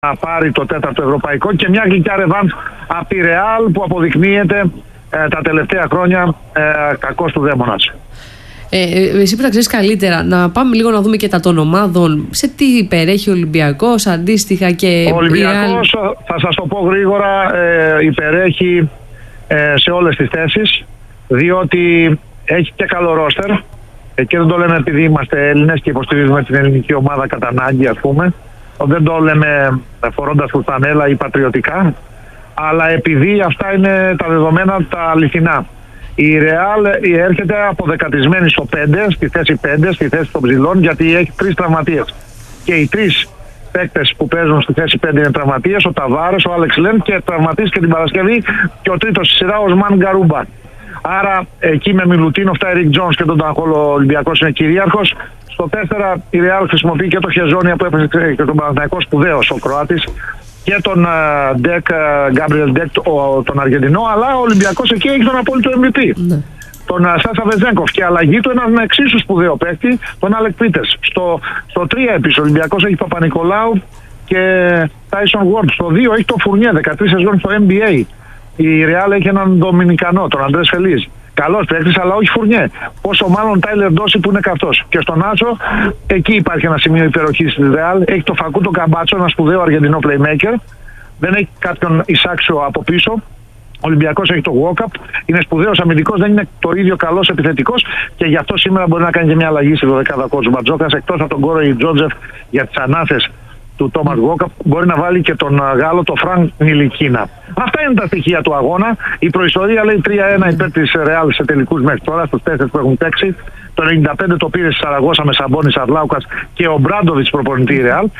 να πάρει το τέταρτο ευρωπαϊκό και μια γλυκιά ρεβάνς από τη Ρεάλ που αποδεικνύεται τα τελευταία χρόνια κακός του δαίμονας. Εσύ που τα ξέρεις καλύτερα, να πάμε λίγο να δούμε και τα των ομάδων. Σε τι υπερέχει ο Ολυμπιακός αντίστοιχα και ο Ολυμπιακός, θα σας το πω γρήγορα, υπερέχει σε όλες τις θέσεις, διότι έχει και καλό ρόστερ και δεν το λέμε επειδή είμαστε Έλληνες και υποστηρίζουμε την ελληνική ομάδα κατά ανάγκη, ας πούμε. Δεν το λέμε φορώντας φουρτανέλα ή πατριωτικά, αλλά επειδή αυτά είναι τα δεδομένα τα αληθινά. Η Ρεάλ έρχεται αποδεκατισμένη στο 5, στη θέση 5, στη θέση των ψηλών, γιατί έχει 3 τραυματίες. Και οι 3 παίκτες που παίζουν στη θέση 5 είναι τραυματίες, ο Ταβάρες, ο Άλεξ Λεν και τραυματίστηκε την Παρασκευή και ο τρίτος στη σειρά, ο Οσμάν Γκαρούμπα. Άρα εκεί με Μιλουτίνο, Ερικ Τζόνς και τον Ταγχόλο ο Ολυμπιακός είναι κυρίαρχος. Στο 4 η Ρεάλ χρησιμοποιεί και το Χεζόνια που έπαιζε και τον Παναθηναϊκό, σπουδαίος ο Κροάτης, και τον Γκάμπριελ Ντεκ, τον Αργεντινό, αλλά ο Ολυμπιακός εκεί έχει τον απόλυτο MVP. Ναι. Τον Σάσα Βεζέγκοφ και αλλαγή του έναν εξίσου σπουδαίο παίκτη, τον Άλεκ Πίτερς. Στο 3 επίσης ο Ολυμπιακός έχει Παπα-Νικολάου και Τάισον Γουόρντ. Στο 2 έχει τον Φουρνιέ, 13 σεζόν στο NBA. Η Ρεάλ έχει έναν Δομινικανό, τον Αντρές Φελίζ. Καλός παίκτης, αλλά όχι Φουρνιέ. Πόσο μάλλον Τάιλερ Ντόσι που είναι καυτός. Και στον Άσο, εκεί υπάρχει ένα σημείο υπεροχής της Ρεάλ. Έχει το Φακούτο Καμπάτσο, ένα σπουδαίο αργεντινό playmaker. Δεν έχει κάποιον Ισάξιο από πίσω. Ο Ολυμπιακός έχει το Walkup. Είναι σπουδαίος αμυντικός, δεν είναι το ίδιο καλός επιθετικός και γι' αυτό σήμερα μπορεί να κάνει και μια αλλαγή στη 12η κότσου Μπατζόκας. Εκτός από τον Κόρεϊ Τζότζεφ για τις ανάθες του Τόμας Walkup, μπορεί να βάλει και τον Γάλλο, τον Φρανκ Νιλικίνα. Αυτά είναι τα στοιχεία του αγώνα. Η προϊστορία λέει 3-1 υπέρ της Ρεάλ σε τελικούς μέχρι τώρα, στους 4 που έχουν παίξει. Το 95 το πήρε στη Σαραγώσα με Σαμπόνι, Αρλάουκας και ο Μπράντοβιτς προπονητή η Ρεάλ.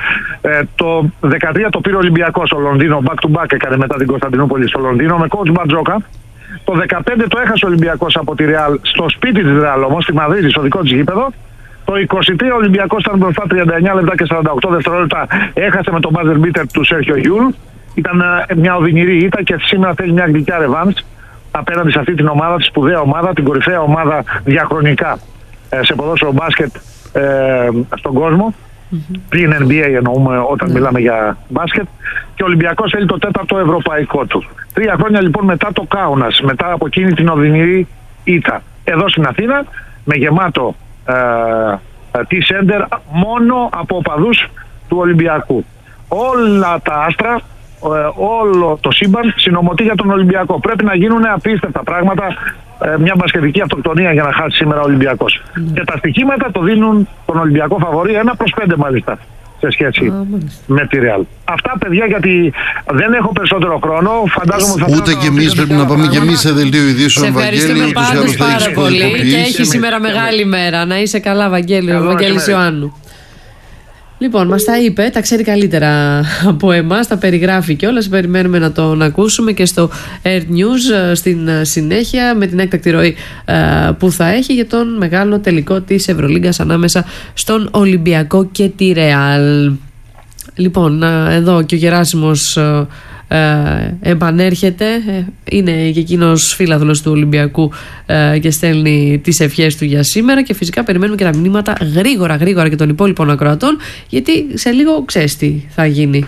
Το 13 το πήρε ο Ολυμπιακός στο Λονδίνο, back to back έκανε μετά την Κωνσταντινούπολη στο Λονδίνο με coach Μπατζόκα. Το 15 το έχασε ο Ολυμπιακός από τη Ρεάλ στο σπίτι της Ρεάλ όμως, στη Μαδρίτη, στο δικό της γήπεδο. Το 23 ο Ολυμπιακός ήταν μπροστά 39 λεπτά και 48 δευτερόλεπτα. Έχασε με τον buzzer beater του Σέρχιο Γιούλ. Ήταν μια οδυνηρή ήττα και σήμερα θέλει μια γλυκιά ρεβάνς απέναντι σε αυτή την ομάδα, τη σπουδαία ομάδα, την κορυφαία ομάδα διαχρονικά σε ποδόσφαιρο μπάσκετ στον κόσμο. Πριν NBA εννοούμε όταν μιλάμε για μπάσκετ. Και ο Ολυμπιακός θέλει το 4ο ευρωπαϊκό του. 3 χρόνια λοιπόν μετά το Κάουνας, μετά από εκείνη την οδυνηρή ήττα. Εδώ στην Αθήνα με γεμάτο T-Center μόνο από οπαδούς του Ολυμπιακού. Όλα τα άστρα, όλο το σύμπαν συνομωτεί για τον Ολυμπιακό. Πρέπει να γίνουν απίστευτα πράγματα, μια μπασκετική αυτοκτονία για να χάσει σήμερα ο Ολυμπιακός. Και τα στοιχήματα το δίνουν τον Ολυμπιακό φαβορί 1/5 μάλιστα σε σχέση με τη Ρεάλ. Αυτά παιδιά, γιατί δεν έχω περισσότερο χρόνο. Φαντάζομαι ότι ούτε και εμείς πρέπει να πάμε και εμείς σε δελτίο ειδήσεων. Σε ευχαριστούμε πάντως πάρα πολύ και έχει σήμερα μεγάλη μέρα. Να είσαι καλά, Βαγγέλη, ο Βαγγέλης Ιωάννου. Λοιπόν, μας τα είπε, τα ξέρει καλύτερα από εμάς, τα περιγράφει κιόλας. Περιμένουμε να τον ακούσουμε και στο Air News στην συνέχεια με την έκτακτη ροή που θα έχει για τον μεγάλο τελικό της Ευρωλίγκας ανάμεσα στον Ολυμπιακό και τη Ρεάλ. Λοιπόν, εδώ και ο Γεράσιμος επανέρχεται, είναι και εκείνος φίλαθλος του Ολυμπιακού και στέλνει τις ευχές του για σήμερα και φυσικά περιμένουμε και τα μηνύματα γρήγορα και των υπόλοιπων ακροατών, γιατί σε λίγο ξέρεις τι θα γίνει.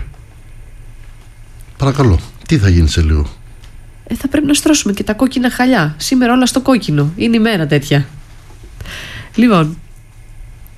Παρακαλώ, τι θα γίνει σε λίγο? Θα πρέπει να στρώσουμε και τα κόκκινα χαλιά. Σήμερα όλα στο κόκκινο, είναι η μέρα τέτοια. Λοιπόν,